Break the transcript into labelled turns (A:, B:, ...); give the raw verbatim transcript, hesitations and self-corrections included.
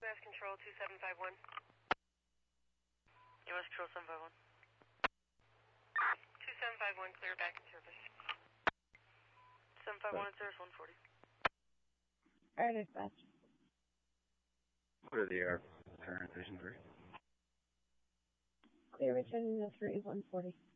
A: U S Control two seven five one.
B: U S Control seven five one.
A: two seven five one, clear back in service.
B: seven five one in service, one forty.
C: Alright, dispatch.
D: What are the air current station three?
C: Clear returning to three one forty.